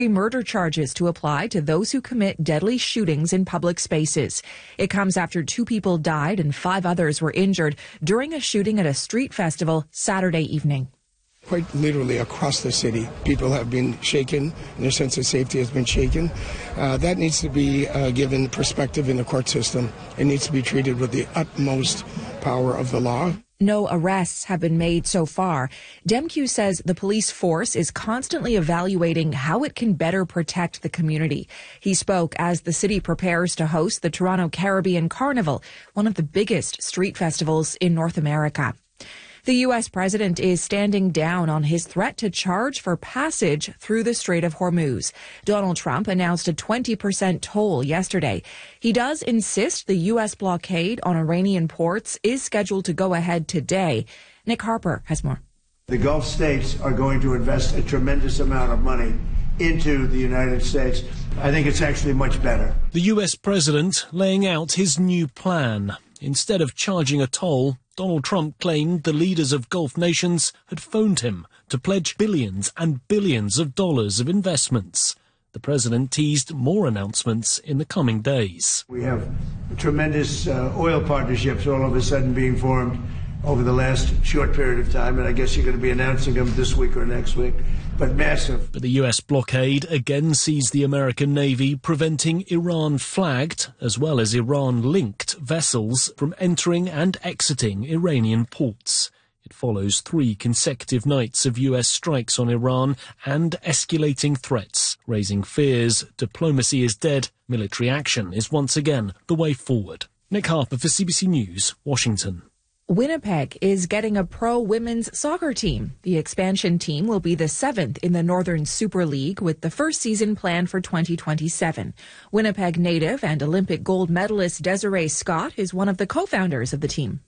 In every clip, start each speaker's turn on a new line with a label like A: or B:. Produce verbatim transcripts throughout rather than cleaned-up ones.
A: murder charges to apply to those who commit deadly shootings in public spaces. It comes after two people died and five others were injured during a shooting at a street festival Saturday evening.
B: Quite literally across the city, people have been shaken, and their sense of safety has been shaken. Uh, that needs to be uh, given perspective in the court system. It needs to be treated with the utmost power of the law.
A: No arrests have been made so far. DemQ says the police force is constantly evaluating how it can better protect the community. He spoke as the city prepares to host the Toronto Caribbean Carnival, one of the biggest street festivals in North America. The U S president is standing down on his threat to charge for passage through the Strait of Hormuz. Donald Trump announced a twenty percent toll yesterday. He does insist the U S blockade on Iranian ports is scheduled to go ahead today. Nick Harper has more.
C: The Gulf states are going to invest a tremendous amount of money into the United States. I think it's actually much better.
D: The U S president laying out his new plan. Instead of charging a toll, Donald Trump claimed the leaders of Gulf nations had phoned him to pledge billions and billions of dollars of investments. The president teased more announcements in the coming days.
C: We have tremendous uh, oil partnerships all of a sudden being formed over the last short period of time, and I guess you're going to be announcing them this week or next week, but massive.
D: But the U S blockade again sees the American Navy preventing Iran-flagged, as well as Iran-linked vessels from entering and exiting Iranian ports. It follows three consecutive nights of U S strikes on Iran and escalating threats, raising fears diplomacy is dead, military action is once again the way forward. Nick Harper for C B C News, Washington.
A: Winnipeg is getting a pro women's soccer team. The expansion team will be the seventh in the Northern Super League, with the first season planned for twenty twenty-seven. Winnipeg native and Olympic gold medalist Desiree Scott is one of the co-founders of the team.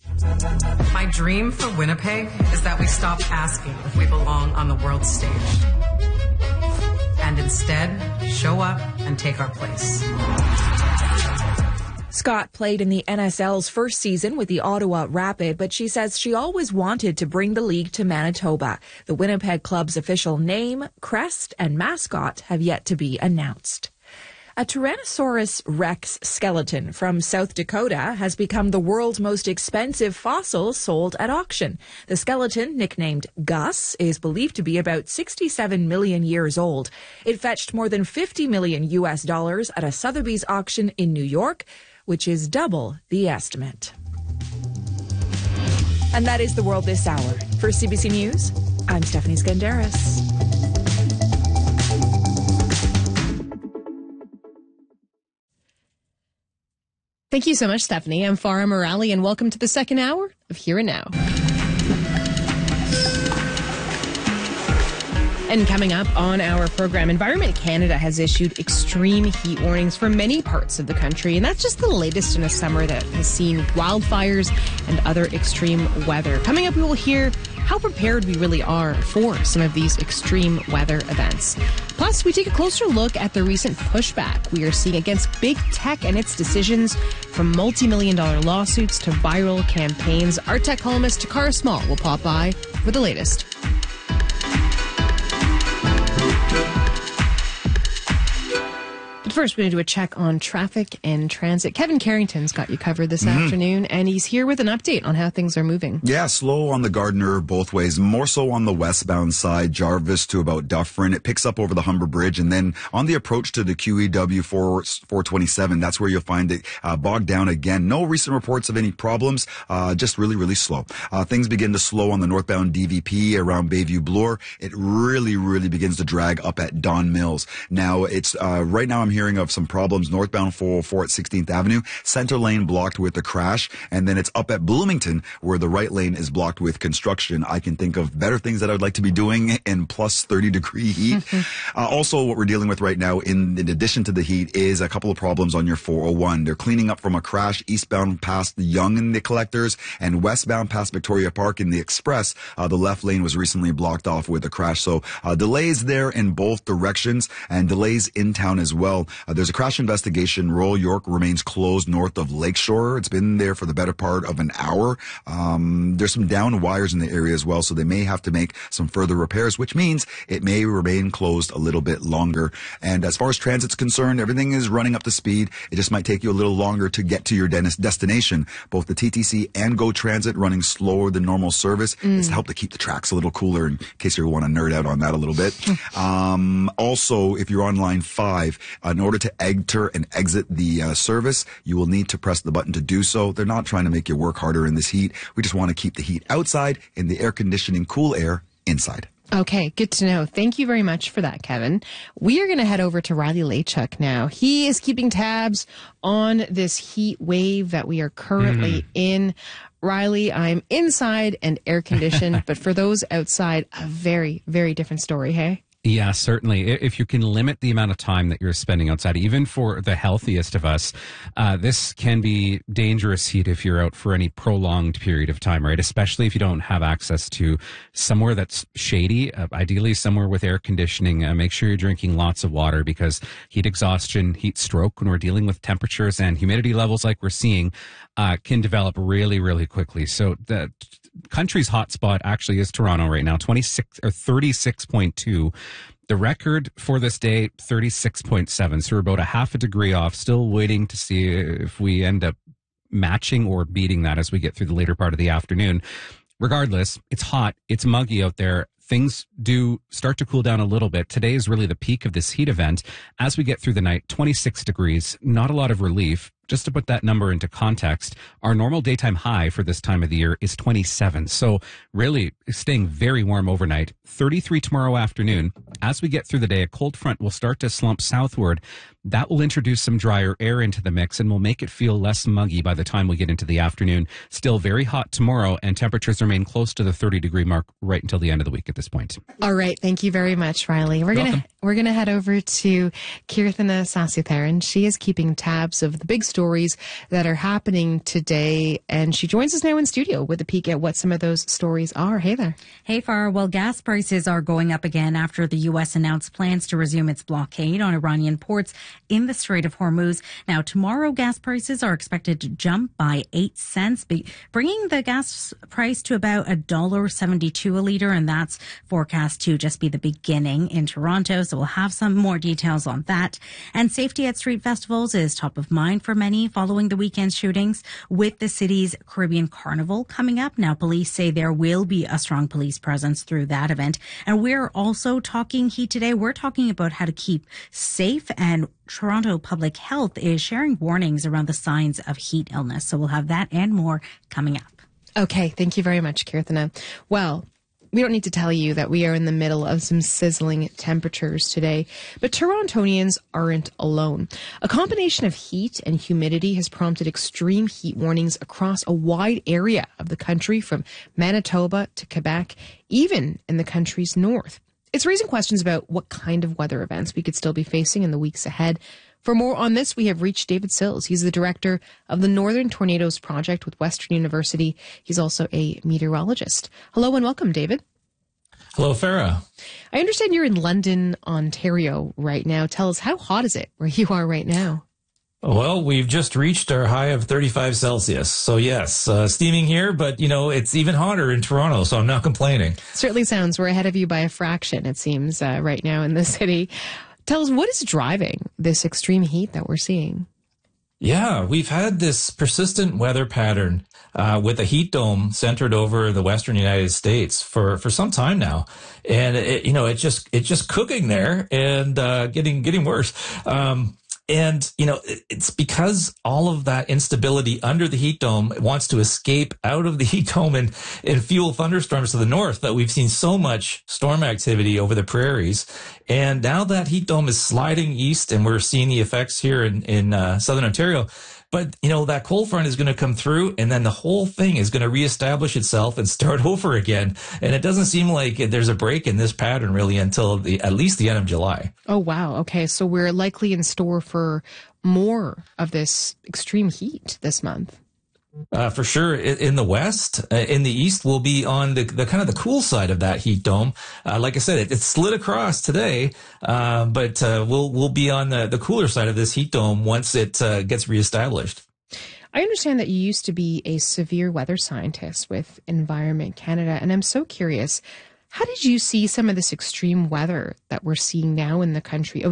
E: My dream for Winnipeg is that we stop asking if we belong on the world stage and instead show up and take our place.
A: Scott played in the N S L's first season with the Ottawa Rapid, but she says she always wanted to bring the league to Manitoba. The Winnipeg club's official name, crest, and mascot have yet to be announced. A Tyrannosaurus rex skeleton from South Dakota has become the world's most expensive fossil sold at auction. The skeleton, nicknamed Gus, is believed to be about sixty-seven million years old. It fetched more than fifty million U S dollars at a Sotheby's auction in New York, which is double the estimate. And that is the world this hour. For C B C News, I'm Stephanie Skandaris.
F: Thank you so much, Stephanie. I'm Farah Morali, and welcome to the second hour of Here and Now. And coming up on our program, Environment Canada has issued extreme heat warnings for many parts of the country. And that's just the latest in a summer that has seen wildfires and other extreme weather. Coming up, we will hear how prepared we really are for some of these extreme weather events. Plus, we take a closer look at the recent pushback we are seeing against big tech and its decisions, from multi-million dollar lawsuits to viral campaigns. Our tech columnist Takara Small will pop by with the latest. But first, we're going to do a check on traffic and transit. Kevin Carrington's got you covered this mm-hmm. afternoon, and he's here with an update on how things are moving.
G: Yeah, slow on the Gardiner both ways, more so on the westbound side, Jarvis to about Dufferin. It picks up over the Humber Bridge, and then on the approach to the Q E W four twenty-seven, that's where you'll find it uh, bogged down again. No recent reports of any problems, uh, just really, really slow. Uh, things begin to slow on the northbound D V P around Bayview Bloor. It really, really begins to drag up at Don Mills. Now, it's uh, right now I'm hearing of some problems northbound four oh four at sixteenth Avenue, center lane blocked with a crash, and then it's up at Bloomington where the right lane is blocked with construction. I can think of better things that I would like to be doing in plus thirty degree heat. uh, also, what we're dealing with right now, in, in addition to the heat, is a couple of problems on your four oh one. They're cleaning up from a crash eastbound past the Yonge and the Collectors, and westbound past Victoria Park in the Express. Uh, the left lane was recently blocked off with a crash, so uh, delays there in both directions, and delays in town as well. Uh, there's a crash investigation. Royal York remains closed north of Lakeshore. It's been there for the better part of an hour. Um, there's some down wires in the area as well, so they may have to make some further repairs, which means it may remain closed a little bit longer. And as far as transit's concerned, everything is running up to speed. It just might take you a little longer to get to your destination. Both the T T C and GO Transit running slower than normal service mm. is to help to keep the tracks a little cooler, in case you want to nerd out on that a little bit. um, also, if you're on line five, uh, in order to enter and exit the uh, service, you will need to press the button to do so. They're not trying to make you work harder in this heat. We just want to keep the heat outside and the air conditioning cool air inside.
F: Okay, good to know. Thank you very much for that, Kevin. We are going to head over to Riley Lachuk now. He is keeping tabs on this heat wave that we are currently mm. in. Riley, I'm inside and air conditioned, but for those outside, a very, very different story, hey?
H: Yeah, certainly. If you can limit the amount of time that you're spending outside, even for the healthiest of us, uh, this can be dangerous heat if you're out for any prolonged period of time, right? Especially if you don't have access to somewhere that's shady, uh, ideally somewhere with air conditioning. Uh, make sure you're drinking lots of water, because heat exhaustion, heat stroke, when we're dealing with temperatures and humidity levels like we're seeing, uh, can develop really, really quickly. So the country's hotspot actually is Toronto right now, twenty-six or thirty-six point two. The record for this day, thirty-six point seven. So we're about a half a degree off, still waiting to see if we end up matching or beating that as we get through the later part of the afternoon. Regardless, it's hot, it's muggy out there. Things do start to cool down a little bit. Today is really the peak of this heat event. As we get through the night, twenty-six degrees, not a lot of relief. Just to put that number into context, our normal daytime high for this time of the year is twenty-seven. So really staying very warm overnight. thirty-three tomorrow afternoon. As we get through the day, a cold front will start to slump southward. That will introduce some drier air into the mix and will make it feel less muggy by the time we get into the afternoon. Still very hot tomorrow, and temperatures remain close to the thirty degree mark right until the end of the week at this point.
F: All right. Thank you very much, Riley. We're going to we're going to head over to Kirthana Sasutharan. She is keeping tabs of the big stories that are happening today, and she joins us now in studio with a peek at what some of those stories are. Hey there.
I: Hey, Farah. Well, gas prices are going up again after the U S announced plans to resume its blockade on Iranian ports in the Strait of Hormuz. Now, tomorrow, gas prices are expected to jump by eight cents, bringing the gas price to about one dollar seventy-two a litre, and that's forecast to just be the beginning in Toronto. So we'll have some more details on that. And safety at street festivals is top of mind for many following the weekend shootings, with the city's Caribbean Carnival coming up. Now, police say there will be a strong police presence through that event. And we're also talking heat today. We're talking about how to keep safe, and Toronto Public Health is sharing warnings around the signs of heat illness. So we'll have that and more coming up.
F: Okay. Thank you very much, Kirthana. Well, we don't need to tell you that we are in the middle of some sizzling temperatures today, but Torontonians aren't alone. A combination of heat and humidity has prompted extreme heat warnings across a wide area of the country, from Manitoba to Quebec, even in the country's north. It's raising questions about what kind of weather events we could still be facing in the weeks ahead. For more on this, we have reached David Sills. He's the director of the Northern Tornadoes Project with Western University. He's also a meteorologist. Hello and welcome, David.
J: Hello, Farah.
F: I understand you're in London, Ontario right now. Tell us, how hot is it where you are right now?
J: Well, we've just reached our high of thirty-five Celsius. So yes, uh, steaming here, but you know, it's even hotter in Toronto, so I'm not complaining.
F: Certainly sounds we're ahead of you by a fraction, it seems, uh, right now in the city. Tell us, what is driving this extreme heat that we're seeing?
J: Yeah, we've had this persistent weather pattern uh, with a heat dome centered over the western United States for, for some time now. And, it, you know, it just it's just cooking there and uh, getting getting worse. Um And, you know, it's because all of that instability under the heat dome wants to escape out of the heat dome and, and fuel thunderstorms to the north that we've seen so much storm activity over the prairies. And now that heat dome is sliding east, and we're seeing the effects here in, in uh, southern Ontario. But, you know, that cold front is going to come through, and then the whole thing is going to reestablish itself and start over again. And it doesn't seem like there's a break in this pattern really until the, at least the end of July.
F: Oh, wow. Okay. So we're likely in store for more of this extreme heat this month.
J: Uh, for sure. In the west, uh, in the east, we'll be on the, the kind of the cool side of that heat dome. Uh, like I said, it, it slid across today, uh, but uh, we'll we'll be on the, the cooler side of this heat dome once it uh, gets reestablished.
F: I understand that you used to be a severe weather scientist with Environment Canada, and I'm so curious, how did you see some of this extreme weather that we're seeing now in the country